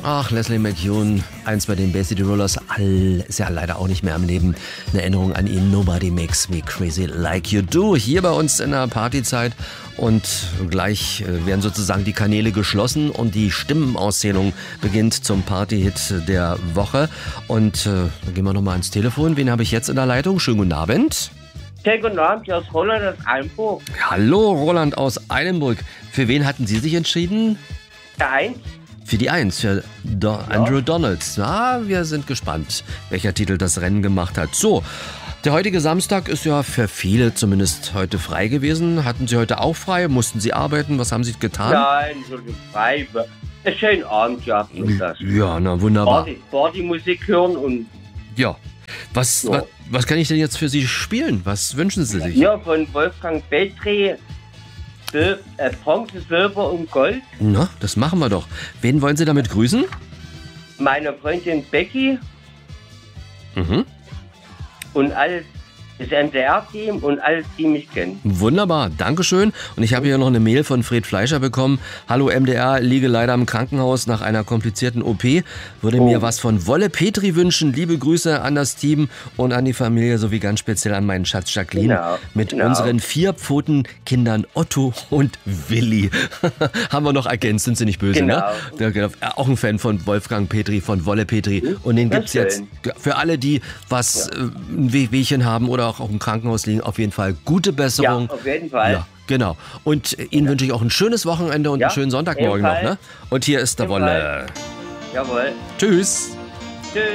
Ach, Leslie McCune, eins bei den Bay City Rollers, ist ja leider auch nicht mehr am Leben. Eine Erinnerung an ihn, Nobody Makes Me Crazy Like You Do, hier bei uns in der Partyzeit. Und gleich werden sozusagen die Kanäle geschlossen und die Stimmenauszählung beginnt zum Partyhit der Woche. Und dann gehen wir nochmal ans Telefon. Wen habe ich jetzt in der Leitung? Schönen guten Abend. Schönen guten Abend, hier ist Roland aus Eilenburg. Hallo, Roland aus Eilenburg. Für wen hatten Sie sich entschieden? Der Eins. Für die 1, für Andrew Donalds. Na, wir sind gespannt, welcher Titel das Rennen gemacht hat. So, der heutige Samstag ist ja für viele zumindest heute frei gewesen. Hatten Sie heute auch frei? Mussten Sie arbeiten? Was haben Sie getan? Nein, so frei. Einen schönen Abend gehabt. Ja, na wunderbar. Partymusik hören und... Ja. Was kann ich denn jetzt für Sie spielen? Was wünschen Sie sich? Ja, von Wolfgang Petri. Bronze, Silber und Gold. Na, das machen wir doch. Wen wollen Sie damit grüßen? Meine Freundin Becky. Und alles, das NDR-Team und alles, die mich kennen. Wunderbar, Dankeschön. Und ich habe hier noch eine Mail von Fred Fleischer bekommen. Hallo MDR, liege leider im Krankenhaus nach einer komplizierten OP. Würde mir was von Wolle Petri wünschen. Liebe Grüße an das Team und an die Familie sowie ganz speziell an meinen Schatz Jacqueline. Mit unseren 4 Pfotenkindern Otto und Willi. Haben wir noch ergänzt, sind Sie nicht böse, ne? Auch ein Fan von Wolfgang Petri, von Wolle Petri. Und den gibt es jetzt für alle, die was ein Wehwehchen haben oder auch im Krankenhaus liegen, auf jeden Fall gute Besserung. Ja, auf jeden Fall. Ja, genau. Und Ihnen wünsche ich auch ein schönes Wochenende und einen schönen Sonntagmorgen noch. Ne? Und hier ist der Wolle. Jawohl. Tschüss.